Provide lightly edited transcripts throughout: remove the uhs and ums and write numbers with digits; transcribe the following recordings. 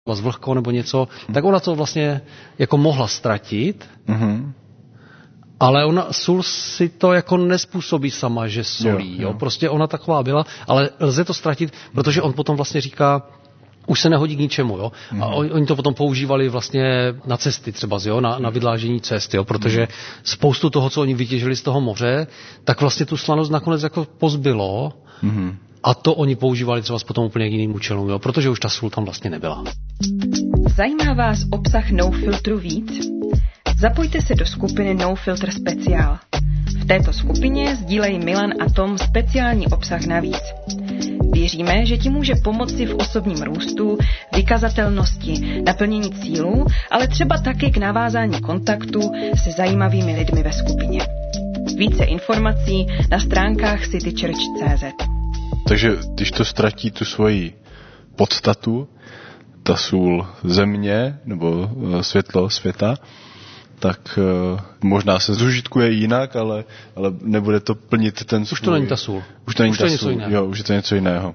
vlhko nebo něco, tak ona to vlastně jako mohla ztratit, ale sůl si to jako nespůsobí sama, že solí. Jo. Prostě ona taková byla, ale lze to ztratit, protože on potom vlastně říká, už se nehodí k ničemu. Jo. A oni to potom používali vlastně na cesty třeba, jo, na vydláždění cest, jo, protože spoustu toho, co oni vytěžili z toho moře, tak vlastně tu slanost nakonec jako pozbylo. A to oni používali třeba potom úplně k jiným účelům, jo, protože už ta sůl tam vlastně nebyla. Zajímá vás obsah No Filtru víc? Zapojte se do skupiny No Filter Speciál. V této skupině sdílejí Milan a Tom speciální obsah navíc. Věříme, že ti může pomoci v osobním růstu, vykazatelnosti, naplnění cílů, ale třeba taky k navázání kontaktu se zajímavými lidmi ve skupině. Více informací na stránkách citychurch.cz. Takže když to ztratí tu svoji podstatu, ta sůl země nebo světlo světa, tak možná se zužitkuje jinak, ale nebude to plnit ten svůj... Už to není ta sůl. Už to není ta sůl. Jo, už je to něco jiného.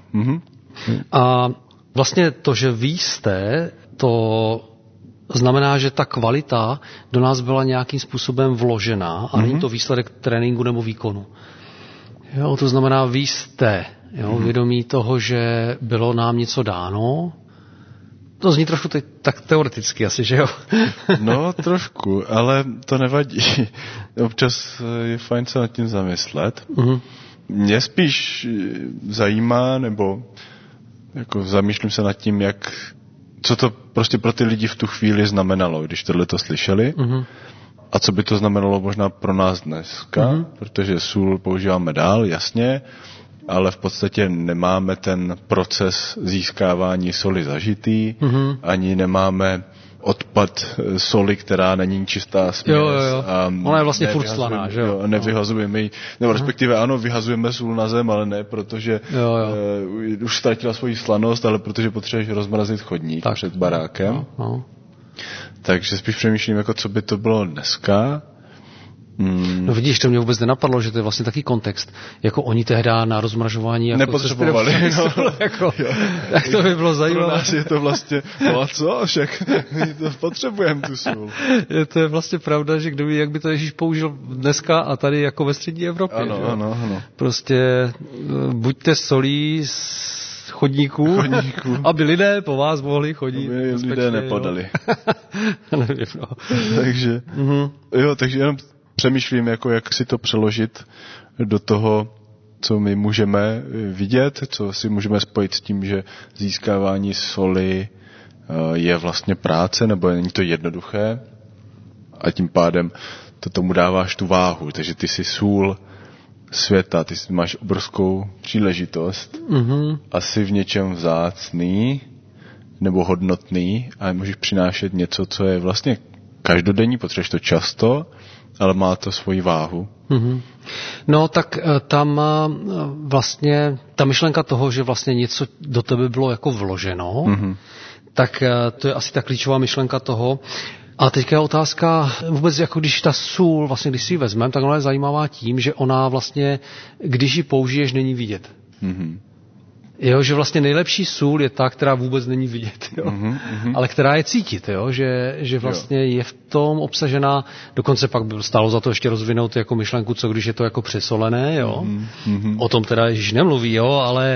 A vlastně to, že vy jste, to znamená, že ta kvalita do nás byla nějakým způsobem vložená a není to výsledek tréninku nebo výkonu. Jo, to znamená, vy jste vědomí toho, že bylo nám něco dáno. To zní trošku tak teoreticky asi, že jo? No, trošku, ale to nevadí. Občas je fajn se nad tím zamyslet. Mě spíš zajímá, nebo jako zamýšlím se nad tím, co to prostě pro ty lidi v tu chvíli znamenalo, když tohle to slyšeli. A co by to znamenalo možná pro nás dneska, protože sůl používáme dál, jasně, ale v podstatě nemáme ten proces získávání soli zažitý, ani nemáme odpad soli, která není čistá směs. Jo. Ona je vlastně furt slaná, že jo? Nevyhazujeme ji, nebo respektive ano, vyhazujeme sůl na zem, ale ne protože už ztratila svoji slanost, ale protože potřebuješ rozmrazit chodník před barákem. Takže spíš přemýšlím, jako co by to bylo dneska. No vidíš, to mě vůbec nenapadlo, že to je vlastně taky kontext. Jako oni tehdy na rozmražování jako nepotřebovali. Tak to by bylo zajímavé. Pro nás je to vlastně, no a co? Však to potřebujeme tu sůl. To je vlastně pravda, že kdo ví, jak by to Ježíš použil dneska a tady jako ve střední Evropě. Ano. Prostě buďte solí chodníků, aby lidé po vás mohli chodit. Aby lidé nepadali. Nevím, Takže, takže jenom přemýšlím, jako jak si to přeložit do toho, co my můžeme vidět, co si můžeme spojit s tím, že získávání soli je vlastně práce, nebo není to jednoduché a tím pádem to tomu dáváš tu váhu. Takže ty jsi sůl světa, ty máš obrovskou příležitost a jsi v něčem vzácný nebo hodnotný a můžeš přinášet něco, co je vlastně každodenní, potřebuješ to často, ale má to svoji váhu. No tak tam vlastně ta myšlenka toho, že vlastně něco do tebe bylo jako vloženo, tak to je asi ta klíčová myšlenka toho. A teďka je otázka, vůbec jako když ta sůl, vlastně když si ji vezmeme, tak ona je zajímavá tím, že ona vlastně, když ji použiješ, není vidět. Jo, že vlastně nejlepší sůl je ta, která vůbec není vidět, jo? Ale která je cítit, jo? Že vlastně je v tom obsažená, dokonce pak by stálo za to ještě rozvinout jako myšlenku, co když je to jako přesolené, jo? O tom teda Ježíš nemluví, jo?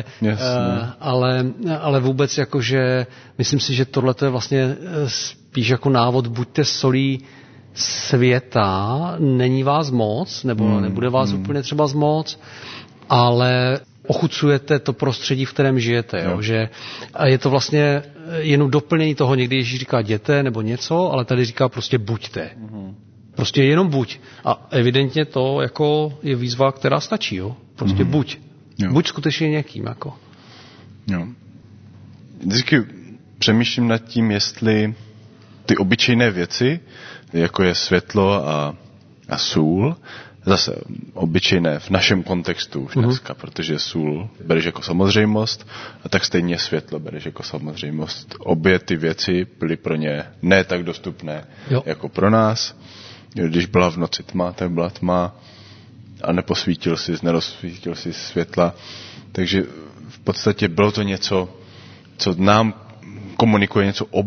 Ale vůbec jako, že myslím si, že tohle je vlastně spíš jako návod, buďte solí světa, není vás moc, nebo nebude vás úplně třeba moc, ale ochucujete to prostředí, v kterém žijete. Jo? Že, a je to vlastně jenom doplnění toho, někdy Ježíš říká jděte nebo něco, ale tady říká prostě buďte. Prostě jenom buď. A evidentně to jako je výzva, která stačí. Jo? Prostě buď. Jo. Buď skutečně někým. Jako. Jo. Vždycky přemýšlím nad tím, jestli ty obyčejné věci, jako je světlo a sůl, zase obyčejné v našem kontextu už dneska, protože sůl bereš jako samozřejmost a tak stejně světlo bereš jako samozřejmost. Obě ty věci byly pro ně ne tak dostupné jako pro nás. Když byla v noci tma, tak byla tma a nerozsvítil si světla. Takže v podstatě bylo to něco, co nám komunikuje něco